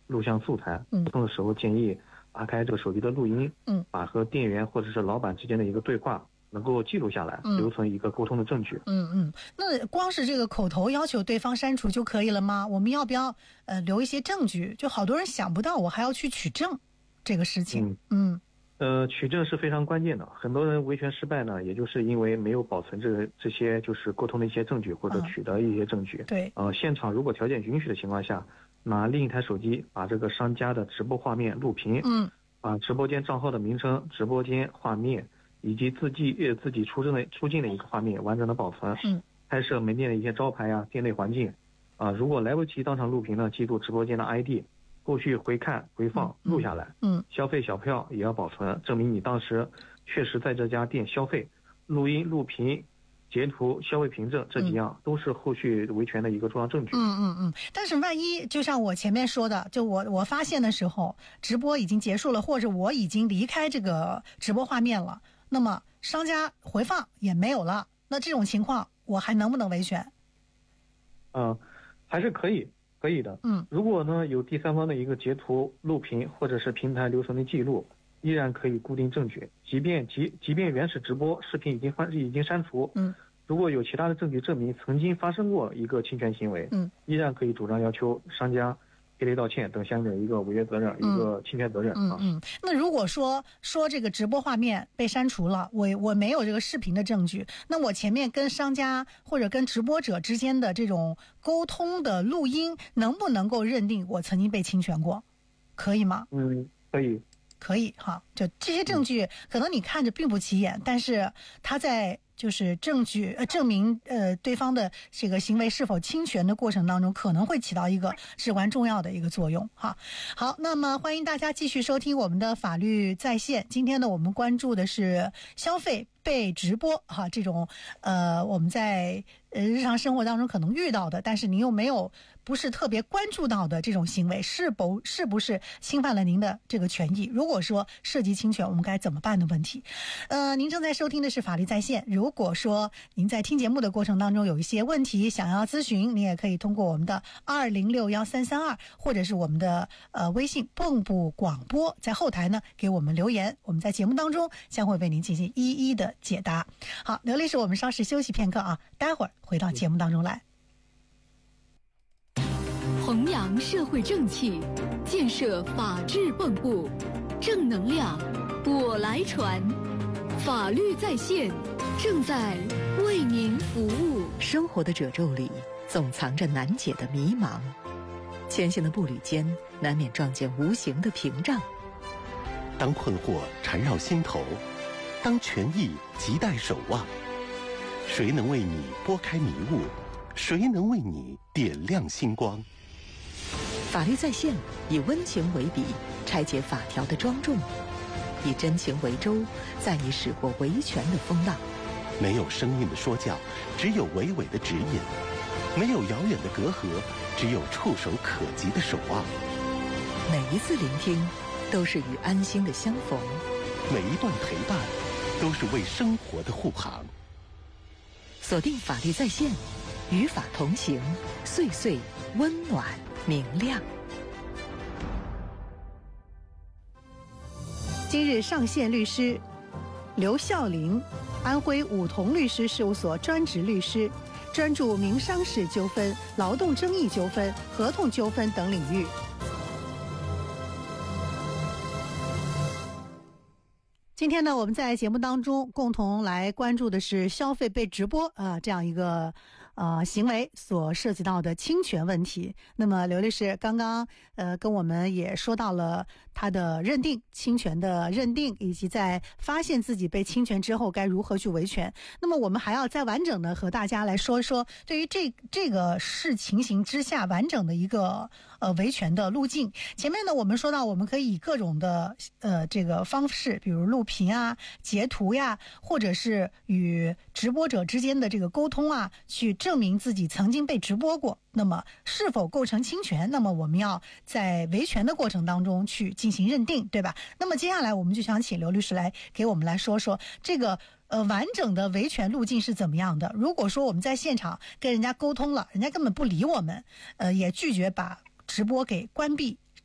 录像素材。沟通的时候建议打开这个手机的录音，把和店员或者是老板之间的一个对话能够记录下来，留存一个沟通的证据。 那光是这个口头要求对方删除就可以了吗？我们要不要留一些证据？就好多人想不到我还要去取证这个事情。 取证是非常关键的。很多人维权失败呢，也就是因为没有保存这些就是沟通的一些证据或者取得一些证据。 对。 现场如果条件允许的情况下，拿另一台手机把这个商家的直播画面录屏，把直播间账号的名称、直播间画面以及自己出境的一个画面完整的保存。拍摄门店的一些招牌店内环境。如果来不及当场录屏呢，记住直播间的 ID。后续回看回放录下来。消费小票也要保存，证明你当时确实在这家店消费。录音录屏截图消费凭证这几样都是后续维权的一个重要证据。 但是万一就像我前面说的，就我发现的时候直播已经结束了，或者我已经离开这个直播画面了，那么商家回放也没有了，那这种情况我还能不能维权？ 还是可以的。如果呢有第三方的一个截图录屏或者是平台留存的记录，依然可以固定证据。即便原始直播视频已经删除，如果有其他的证据证明曾经发生过一个侵权行为，依然可以主张要求商家赔礼道歉等相应的一个违约责任，一个侵权责任。 那如果说这个直播画面被删除了，我没有这个视频的证据，那我前面跟商家或者跟直播者之间的这种沟通的录音，能不能够认定我曾经被侵权过？可以吗？可以哈。就这些证据可能你看着并不起眼，但是它在就是证明对方的这个行为是否侵权的过程当中，可能会起到一个至关重要的一个作用哈。好，那么欢迎大家继续收听我们的法律在线。今天呢，我们关注的是消费被直播哈，这种我们在日常生活当中可能遇到的，但是您又不是特别关注到的这种行为，是不是侵犯了您的这个权益？如果说涉及侵权，我们该怎么办的问题？您正在收听的是法律在线。如果说您在听节目的过程当中有一些问题想要咨询，您也可以通过我们的20611332或者是我们的微信蚌埠广播，在后台呢给我们留言，我们在节目当中将会为您进行一一的解答。好，刘律师，我们稍事休息片刻啊，待会儿回到节目当中来。 弘扬社会正气，建设法治蚌埠，正能量我来传。法律在线正在为您服务。 生活的褶皱里总藏着难解的迷茫，前行的步履间难免撞见无形的屏障。 当困惑缠绕心头，当权益亟待守望，谁能为你拨开迷雾？谁能为你点亮星光？ 法律在线以温情为笔，拆解法条的庄重；以真情为舟，载你驶过维权的风浪。 没有生硬的说教，只有娓娓的指引；没有遥远的隔阂，只有触手可及的守望。 每一次聆听，都是与安心的相逢； 每一段陪伴，都是为生活的护航。 锁定法律在线，与法同行，岁岁温暖明亮。 今日上线律师刘孝林，安徽武同律师事务所专职律师，专注民商事纠纷、劳动争议纠纷、合同纠纷等领域。今天呢，我们在节目当中共同来关注的是消费被直播这样一个行为所涉及到的侵权问题。那么刘律师刚刚跟我们也说到了他的认定，侵权的认定，以及在发现自己被侵权之后该如何去维权。那么我们还要再完整的和大家来说一说，对于这个情形之下完整的一个维权的路径。前面呢我们说到，我们可以以各种的这个方式，比如录屏啊、截图呀，或者是与直播者之间的这个沟通啊，去证明自己曾经被直播过。那么是否构成侵权，那么我们要在维权的过程当中去进行认定，对吧？那么接下来我们就想请刘律师来给我们来说说这个完整的维权路径是怎么样的。如果说我们在现场跟人家沟通了，人家根本不理我们，也拒绝把直播给关闭，